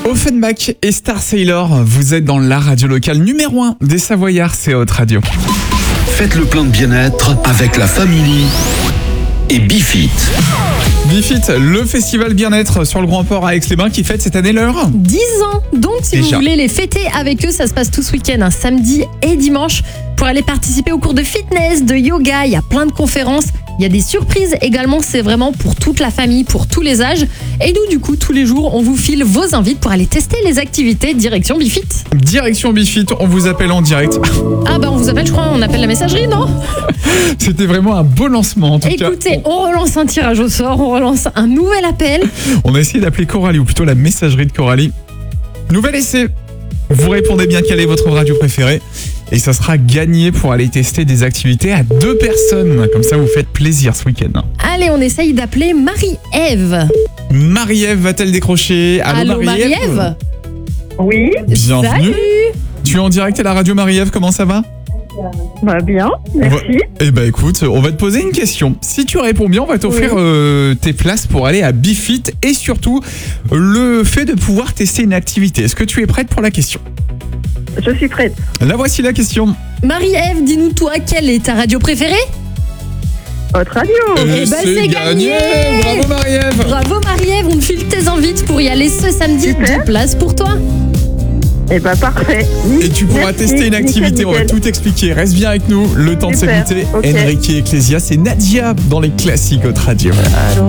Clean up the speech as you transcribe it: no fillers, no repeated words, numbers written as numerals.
Offenbach et Star Sailor, vous êtes dans la radio locale numéro 1 des Savoyards, c'est Hot Radio. Faites le plein de bien-être avec la famille et Bifit. Bifit, le festival bien-être sur le Grand Port à Aix-les-Bains qui fête cette année leur 10 ans. Donc, si Déjà. vous voulez les fêter avec eux, ça se passe tout ce week-end, un samedi et dimanche. Pour aller participer aux cours de fitness, de yoga, il y a plein de conférences. Il y a des surprises également, c'est vraiment pour toute la famille, pour tous les âges. Et nous, du coup, tous les jours, on vous file vos invites pour aller tester les activités direction Bifit. Direction Bifit, on vous appelle en direct. Ah bah on vous appelle, je crois, on appelle la messagerie, non? C'était vraiment un beau lancement en tout cas. Écoutez, on relance un tirage au sort, on relance un nouvel appel. On a essayé d'appeler Coralie, ou plutôt la messagerie de Coralie. Nouvel essai. Vous répondez bien quelle est votre radio préférée. Et ça sera gagné pour aller tester des activités à 2 personnes. Comme ça, vous faites plaisir ce week-end. Allez, on essaye d'appeler Marie-Ève. Marie-Ève va-t-elle décrocher? Allô Marie-Ève? Oui, Bienvenue. Salut. Tu es en direct à la radio Marie-Ève, comment ça va? bah bien, merci. Eh ben écoute, on va te poser une question. Si tu réponds bien, on va t'offrir tes places pour aller à Bifit et surtout le fait de pouvoir tester une activité. Est-ce que tu es prête pour la question? Je suis prête. La voici la question. Marie-Ève, dis-nous toi, quelle est ta radio préférée? Votre radio. Eh ben, c'est gagné. Bravo Marie-Ève. Bravo Marie-Ève, on te file tes invites pour y aller ce samedi. Super. 2 places pour toi. Eh ben parfait. Et tu pourras Merci, tester une activité, on va nickel. tout expliquer. Reste bien avec nous, le temps de Super, s'écouter. ok. Enrique Iglesias et Nadia dans les classiques Hot Radio.